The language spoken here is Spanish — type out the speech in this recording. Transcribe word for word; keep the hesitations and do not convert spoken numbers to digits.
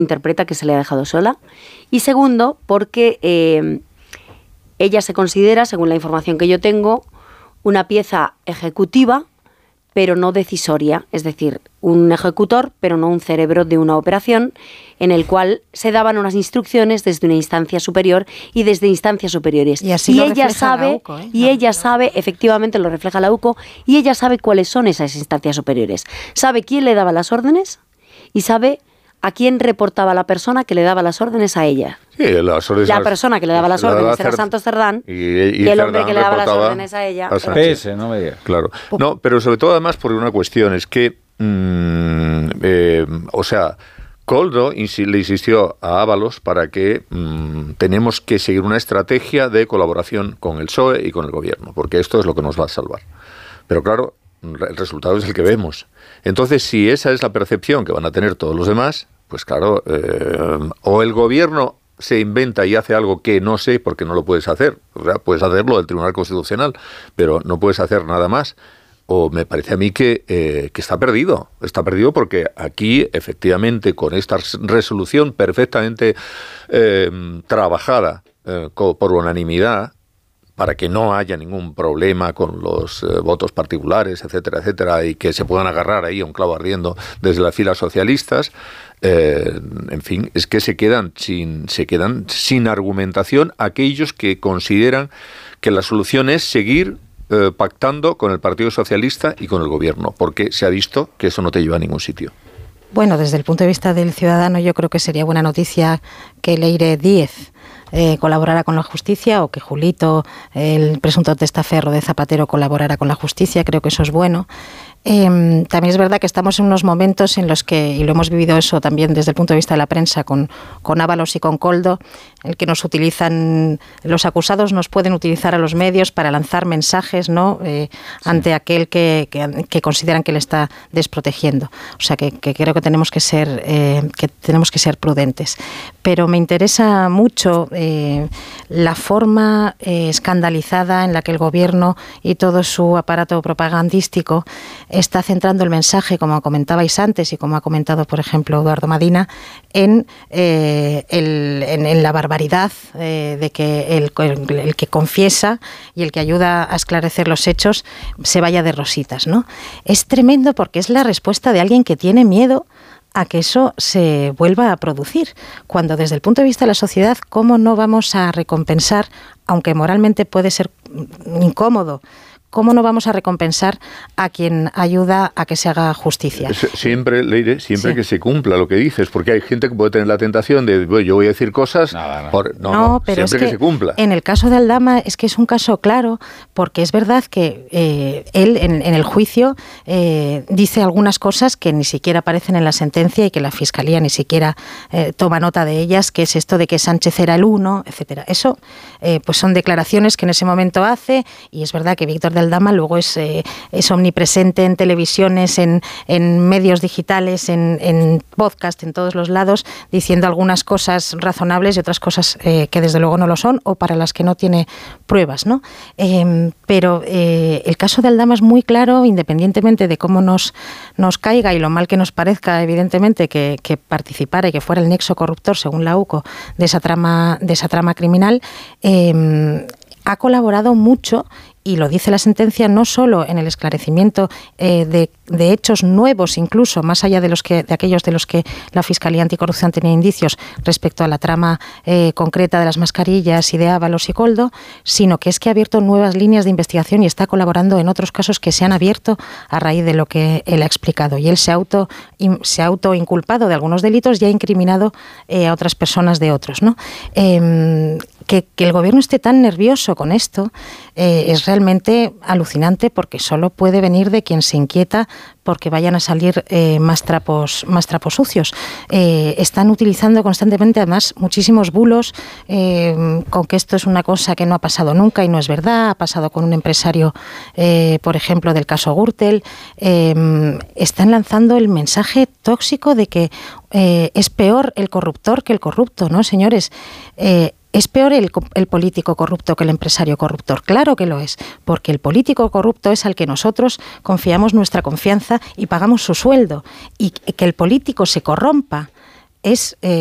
interpreta que se le ha dejado sola. Y segundo, porque eh, ella se considera, según la información que yo tengo, una pieza ejecutiva, pero no decisoria, es decir, un ejecutor, pero no un cerebro de una operación, en el cual se daban unas instrucciones desde una instancia superior y desde instancias superiores. Y así y lo ella refleja sabe, la U C O, ¿eh? y ella sabe, efectivamente lo refleja la U C O, y ella sabe cuáles son esas instancias superiores. Sabe quién le daba las órdenes y sabe a quién reportaba la persona que le daba las órdenes a ella. Sí, las órdenes, la persona que le daba las órdenes era Santos Cerdán y, y, y el hombre que le daba las órdenes a ella. A P S, no me digas. Claro. No, pero sobre todo además por una cuestión, es que, mmm, eh, o sea, Koldo insi- le insistió a Ábalos para que mmm, tenemos que seguir una estrategia de colaboración con el P S O E y con el gobierno, porque esto es lo que nos va a salvar. Pero claro, el resultado es el que vemos. Entonces, si esa es la percepción que van a tener todos los demás, pues claro, eh, o el gobierno se inventa y hace algo que no sé, porque no lo puedes hacer. O sea, puedes hacerlo del Tribunal Constitucional, pero no puedes hacer nada más. O me parece a mí que, eh, que está perdido. Está perdido porque aquí, efectivamente, con esta resolución perfectamente eh, trabajada eh, por unanimidad, para que no haya ningún problema con los eh, votos particulares, etcétera, etcétera, y que se puedan agarrar ahí a un clavo ardiendo desde las filas socialistas, eh, en fin, es que se quedan sin, se quedan sin argumentación aquellos que consideran que la solución es seguir eh, pactando con el Partido Socialista y con el Gobierno, porque se ha visto que eso no te lleva a ningún sitio. Bueno, desde el punto de vista del ciudadano, yo creo que sería buena noticia que Leire Díez Eh, colaborara con la justicia, o que Julito, el presunto testaferro de Zapatero, colaborara con la justicia. Creo que eso es bueno. Eh, también es verdad que estamos en unos momentos en los que, y lo hemos vivido eso también desde el punto de vista de la prensa con, con Ábalos y con Koldo, el que nos utilizan, los acusados nos pueden utilizar a los medios para lanzar mensajes, ¿no? Eh, sí. ante aquel que, que, que consideran que le está desprotegiendo. O sea que, que creo que tenemos que ser eh, que tenemos que ser prudentes. Pero me interesa mucho eh, la forma eh, escandalizada en la que el gobierno y todo su aparato propagandístico está centrando el mensaje, como comentabais antes y como ha comentado, por ejemplo, Eduardo Madina, en, eh, el, en, en la barbaridad eh, de que el, el, el que confiesa y el que ayuda a esclarecer los hechos se vaya de rositas, ¿no? Es tremendo porque es la respuesta de alguien que tiene miedo a que eso se vuelva a producir, cuando desde el punto de vista de la sociedad, ¿cómo no vamos a recompensar, aunque moralmente puede ser incómodo, cómo no vamos a recompensar a quien ayuda a que se haga justicia? Siempre, Leire, siempre sí. que se cumpla lo que dices, porque hay gente que puede tener la tentación de, bueno, yo voy a decir cosas, Nada, no. Por, no, no, no, pero siempre es que, que se cumpla. En el caso de Aldama es que es un caso claro, porque es verdad que eh, él en, en el juicio eh, dice algunas cosas que ni siquiera aparecen en la sentencia y que la Fiscalía ni siquiera eh, toma nota de ellas, que es esto de que Sánchez era el uno, etcétera. Eso eh, pues son declaraciones que en ese momento hace, y es verdad que Víctor de Aldama luego es Eh, es omnipresente en televisiones, en, en medios digitales, en, en podcast, en todos los lados, diciendo algunas cosas razonables y otras cosas eh, que desde luego no lo son, o para las que no tiene pruebas, ¿no? Eh, pero eh, el caso de Aldama es muy claro, independientemente de cómo nos, nos caiga y lo mal que nos parezca, evidentemente, que, que participara y que fuera el nexo corruptor, según la U C O, de esa trama, de esa trama criminal, eh, ha colaborado mucho, y lo dice la sentencia, no solo en el esclarecimiento eh, de, de hechos nuevos, incluso más allá de los que de aquellos de los que la Fiscalía Anticorrupción tenía indicios respecto a la trama eh, concreta de las mascarillas y de Ábalos y Koldo, sino que es que ha abierto nuevas líneas de investigación y está colaborando en otros casos que se han abierto a raíz de lo que él ha explicado. Y él se ha auto, se ha autoinculpado de algunos delitos y ha incriminado eh, a otras personas de otros, ¿no? Eh, que, que el gobierno esté tan nervioso con esto eh, es realmente alucinante, porque solo puede venir de quien se inquieta porque vayan a salir eh, más trapos más trapos sucios. Eh, están utilizando constantemente, además, muchísimos bulos eh, con que esto es una cosa que no ha pasado nunca y no es verdad. Ha pasado con un empresario, eh, por ejemplo, del caso Gürtel. Eh, están lanzando el mensaje tóxico de que eh, es peor el corruptor que el corrupto, ¿no, señores? Eh, ¿Es peor el, el político corrupto que el empresario corruptor? Claro que lo es, porque el político corrupto es al que nosotros confiamos nuestra confianza y pagamos su sueldo. Y que el político se corrompa es